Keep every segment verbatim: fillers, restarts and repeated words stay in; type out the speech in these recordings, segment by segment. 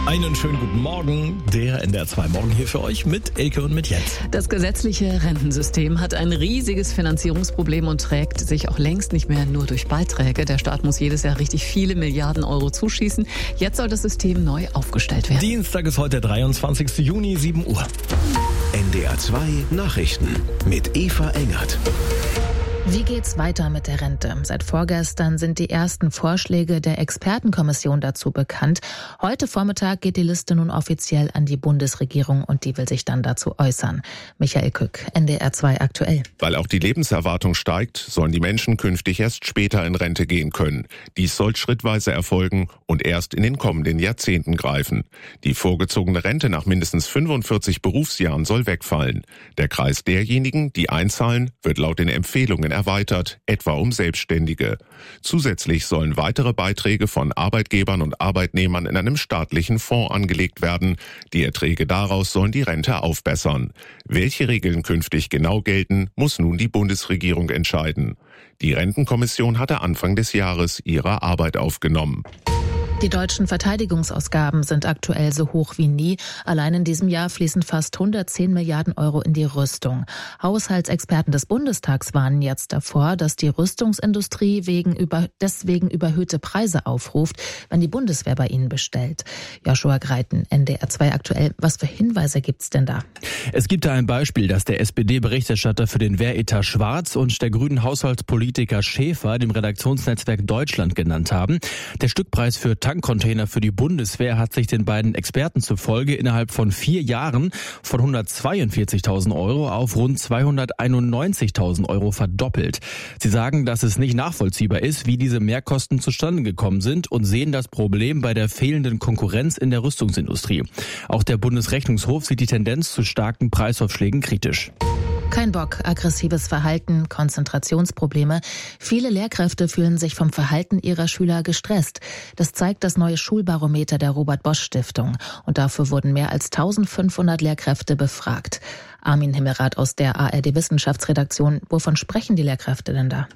Einen schönen guten Morgen, der N D R zwei Morgen hier für euch mit Elke und mit Jens. Das gesetzliche Rentensystem hat ein riesiges Finanzierungsproblem und trägt sich auch längst nicht mehr nur durch Beiträge. Der Staat muss jedes Jahr richtig viele Milliarden Euro zuschießen. Jetzt soll das System neu aufgestellt werden. Dienstag ist heute der dreiundzwanzigster Juni, sieben Uhr. N D R zwei Nachrichten mit Eva Engert. Wie geht's weiter mit der Rente? Seit vorgestern sind die ersten Vorschläge der Expertenkommission dazu bekannt. Heute Vormittag geht die Liste nun offiziell an die Bundesregierung und die will sich dann dazu äußern. Michael Kück, N D R zwei aktuell. Weil auch die Lebenserwartung steigt, sollen die Menschen künftig erst später in Rente gehen können. Dies soll schrittweise erfolgen und erst in den kommenden Jahrzehnten greifen. Die vorgezogene Rente nach mindestens fünfundvierzig Berufsjahren soll wegfallen. Der Kreis derjenigen, die einzahlen, wird laut den Empfehlungen erweitert, etwa um Selbstständige. Zusätzlich sollen weitere Beiträge von Arbeitgebern und Arbeitnehmern in einem staatlichen Fonds angelegt werden. Die Erträge daraus sollen die Rente aufbessern. Welche Regeln künftig genau gelten, muss nun die Bundesregierung entscheiden. Die Rentenkommission hatte Anfang des Jahres ihre Arbeit aufgenommen. Die deutschen Verteidigungsausgaben sind aktuell so hoch wie nie. Allein in diesem Jahr fließen fast hundertzehn Milliarden Euro in die Rüstung. Haushaltsexperten des Bundestags warnen jetzt davor, dass die Rüstungsindustrie wegen über, deswegen überhöhte Preise aufruft, wenn die Bundeswehr bei ihnen bestellt. Joshua Greiten, N D R zwei aktuell. Was für Hinweise gibt's denn da? Es gibt da ein Beispiel, das der S P D-Berichterstatter für den Wehretat Schwarz und der grünen Haushaltspolitiker Schäfer dem Redaktionsnetzwerk Deutschland genannt haben. Der Stückpreis für Tankcontainer für die Bundeswehr hat sich den beiden Experten zufolge innerhalb von vier Jahren von hundertzweiundvierzigtausend Euro auf rund zweihunderteinundneunzigtausend Euro verdoppelt. Sie sagen, dass es nicht nachvollziehbar ist, wie diese Mehrkosten zustande gekommen sind und sehen das Problem bei der fehlenden Konkurrenz in der Rüstungsindustrie. Auch der Bundesrechnungshof sieht die Tendenz zu starken Preisaufschlägen kritisch. Kein Bock, aggressives Verhalten, Konzentrationsprobleme. Viele Lehrkräfte fühlen sich vom Verhalten ihrer Schüler gestresst. Das zeigt das neue Schulbarometer der Robert-Bosch-Stiftung. Und dafür wurden mehr als eintausendfünfhundert Lehrkräfte befragt. Armin Himmelrath aus der A R D-Wissenschaftsredaktion. Wovon sprechen die Lehrkräfte denn da?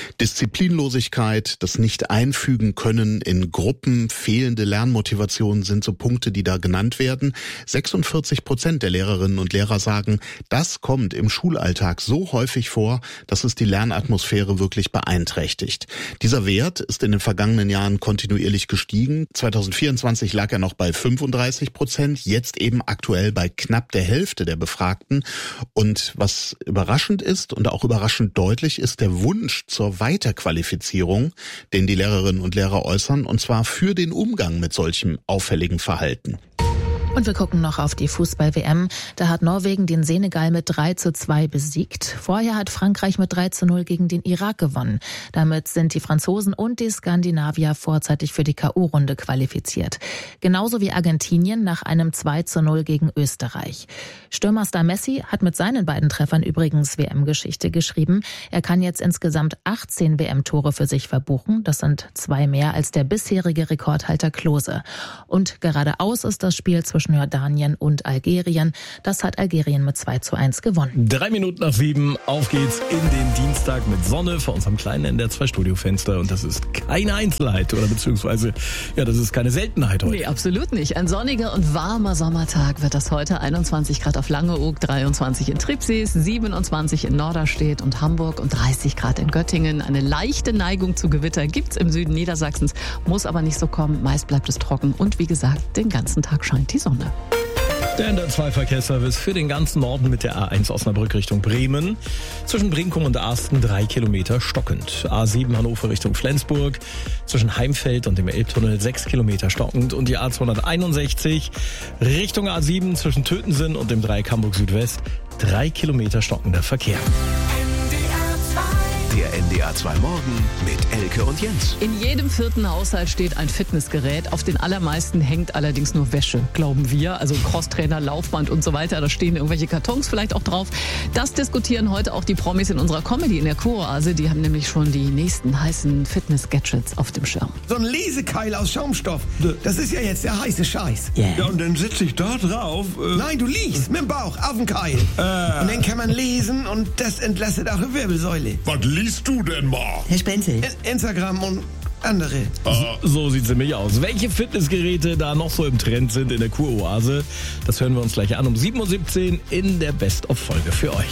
Disziplinlosigkeit, das Nicht-Einfügen können in Gruppen, fehlende Lernmotivation sind so Punkte, die da genannt werden. sechsundvierzig Prozent der Lehrerinnen und Lehrer sagen, das kommt im Schulalltag so häufig vor, dass es die Lernatmosphäre wirklich beeinträchtigt. Dieser Wert ist in den vergangenen Jahren kontinuierlich gestiegen. zweitausendvierundzwanzig lag er noch bei fünfunddreißig Prozent, jetzt eben aktuell bei knapp der Hälfte der Befragten. Und was überraschend ist und auch überraschend deutlich ist der Wunsch zur Weiterqualifizierung, den die Lehrerinnen und Lehrer äußern, und zwar für den Umgang mit solchem auffälligen Verhalten. Und wir gucken noch auf die Fußball-W M. Da hat Norwegen den Senegal mit drei zu zwei besiegt. Vorher hat Frankreich mit drei zu null gegen den Irak gewonnen. Damit sind die Franzosen und die Skandinavier vorzeitig für die K O-Runde qualifiziert. Genauso wie Argentinien nach einem zwei zu null gegen Österreich. Stürmerstar Messi hat mit seinen beiden Treffern übrigens W M-Geschichte geschrieben. Er kann jetzt insgesamt achtzehn W M-Tore für sich verbuchen. Das sind zwei mehr als der bisherige Rekordhalter Klose. Und geradeaus ist das Spiel zwischen Jordanien und Algerien. Das hat Algerien mit zwei zu eins gewonnen. Drei Minuten nach sieben, auf geht's in den Dienstag mit Sonne vor unserem kleinen N D R zwei Studiofenster. Und das ist keine Einzelheit oder beziehungsweise, ja, das ist keine Seltenheit heute. Nee, absolut nicht. Ein sonniger und warmer Sommertag wird das heute. einundzwanzig Grad auf Langeoog, dreiundzwanzig in Tribsees, siebenundzwanzig in Norderstedt und Hamburg und dreißig Grad in Göttingen. Eine leichte Neigung zu Gewitter gibt's im Süden Niedersachsens, muss aber nicht so kommen. Meist bleibt es trocken und wie gesagt, den ganzen Tag scheint die Sonne. Der N D R zwei Verkehrsservice für den ganzen Norden mit der A eins Osnabrück Richtung Bremen. Zwischen Brinkum und Arsten drei Kilometer stockend. A sieben Hannover Richtung Flensburg. Zwischen Heimfeld und dem Elbtunnel sechs Kilometer stockend. Und die A zweihunderteinundsechzig Richtung A sieben zwischen Tötensen und dem Dreieck Hamburg Südwest drei Kilometer stockender Verkehr. Der N D R zwei Morgen mit Elke und Jens. In jedem vierten Haushalt steht ein Fitnessgerät. Auf den allermeisten hängt allerdings nur Wäsche, glauben wir. Also Crosstrainer, Laufband und so weiter. Da stehen irgendwelche Kartons vielleicht auch drauf. Das diskutieren heute auch die Promis in unserer Comedy in der Kuroase. Die haben nämlich schon die nächsten heißen Fitness-Gadgets auf dem Schirm. So ein Lesekeil aus Schaumstoff. Das ist ja jetzt der heiße Scheiß. Yeah. Ja, und dann sitze ich da drauf. Äh Nein, du liegst mit dem Bauch auf dem Keil. Äh. Und dann kann man lesen und das entlastet auch die Wirbelsäule. Was liest du denn mal? Herr Spenzel. Instagram und andere. So sieht's nämlich aus. Welche Fitnessgeräte da noch so im Trend sind in der Kuroase, das hören wir uns gleich an um sieben Uhr siebzehn in der Best-of-Folge für euch.